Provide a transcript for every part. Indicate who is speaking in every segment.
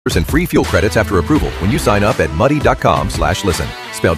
Speaker 1: and free fuel credits after approval when you sign up at muddy.com/listen. Spelled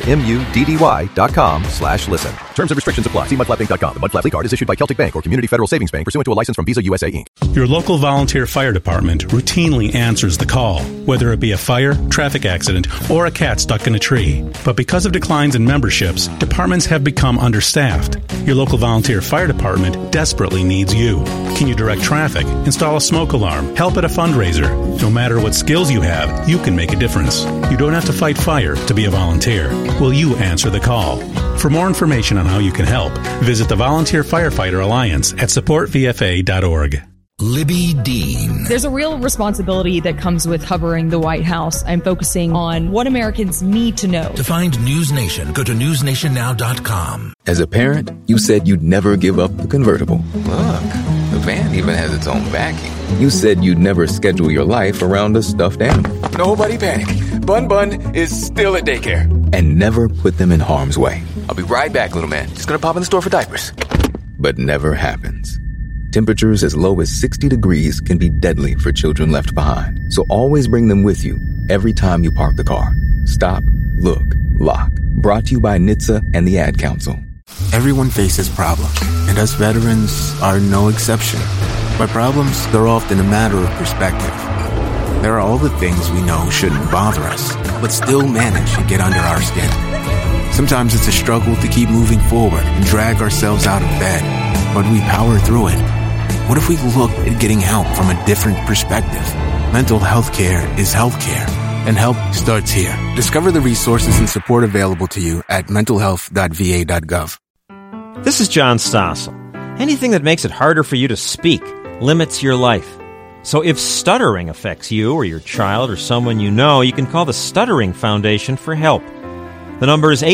Speaker 1: MUDDY.com/listen. Terms and restrictions apply. See mudflap.com. The Mud Flap card is issued by Celtic Bank or Community Federal Savings Bank pursuant to a license from Visa USA Inc.
Speaker 2: Your local volunteer fire department routinely answers the call, whether it be a fire, traffic accident, or a cat stuck in a tree. But because of declines in memberships, departments have become understaffed. Your local volunteer fire department desperately needs you. Can you direct traffic, install a smoke alarm, help at a fundraiser? No matter what skills you have, you can make a difference. You don't have to fight fire to be a volunteer. Will you answer the call? For more information on how you can help, visit the Volunteer Firefighter Alliance at supportvfa.org.
Speaker 3: Libby Dean.
Speaker 4: There's a real responsibility that comes with covering the White House. I'm focusing on what Americans need to know.
Speaker 3: To find News Nation, go to newsnationnow.com.
Speaker 5: As a parent, you said you'd never give up the convertible.
Speaker 6: Look, the van even has its own backing.
Speaker 5: You said you'd never schedule your life around a stuffed animal.
Speaker 6: Nobody panic. Bun Bun is still at daycare.
Speaker 5: And never put them in harm's way.
Speaker 6: I'll be right back, little man. Just gonna pop in the store for diapers.
Speaker 5: But never happens. Temperatures as low as 60 degrees can be deadly for children left behind. So always bring them with you every time you park the car. Stop, look, lock. Brought to you by NHTSA and the Ad Council.
Speaker 7: Everyone faces problems, and us veterans are no exception. But problems, they're often a matter of perspective. There are all the things we know shouldn't bother us, but still manage to get under our skin. Sometimes it's a struggle to keep moving forward and drag ourselves out of bed, but we power through it. What if we looked at getting help from a different perspective? Mental health care is health care, and help starts here. Discover the resources and support available to you at mentalhealth.va.gov.
Speaker 8: This is John Stossel. Anything that makes it harder for you to speak limits your life. So if stuttering affects you or your child or someone you know, you can call the Stuttering Foundation for help. The number is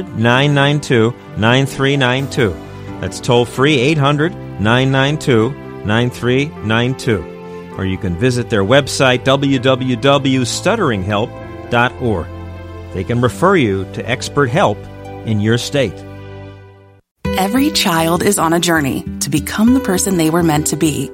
Speaker 8: 800-992-9392. That's toll-free 800-992-9392. Or you can visit their website, www.stutteringhelp.org. They can refer you to expert help in your state.
Speaker 9: Every child is on a journey to become the person they were meant to be.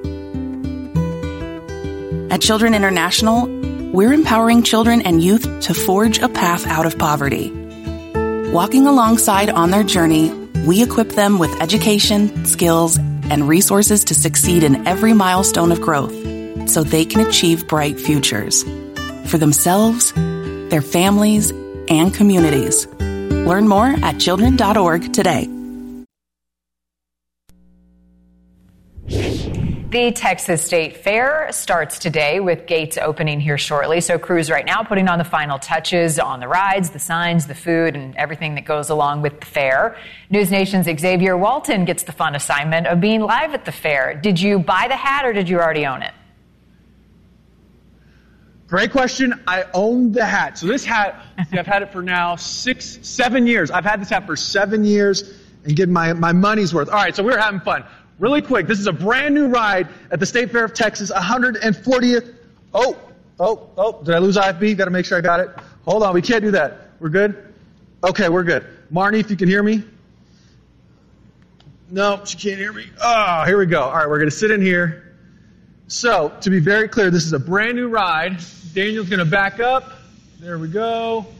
Speaker 9: At Children International, we're empowering children and youth to forge a path out of poverty. Walking alongside on their journey, we equip them with education, skills, and resources to succeed in every milestone of growth so they can achieve bright futures for themselves, their families, and communities. Learn more at children.org today.
Speaker 10: The Texas State Fair starts today with gates opening here shortly. So crews right now putting on the final touches on the rides, the signs, the food, and everything that goes along with the fair. News Nation's Xavier Walton gets the fun assignment of being live at the fair. Did you buy the hat or did you already own it?
Speaker 11: Great question. I own the hat. So this hat, I've had it for now 7 years. I've had this hat for 7 years and getting my money's worth. All right, so we're having fun. Really quick, this is a brand new ride at the State Fair of Texas, 140th. Oh, did I lose IFB? Got to make sure I got it. Hold on, we can't do that. We're good? Okay, we're good. Marnie, if you can hear me. No, she can't hear me. Oh, here we go. All right, we're going to sit in here. So, to be very clear, this is a brand new ride. Daniel's going to back up. There we go.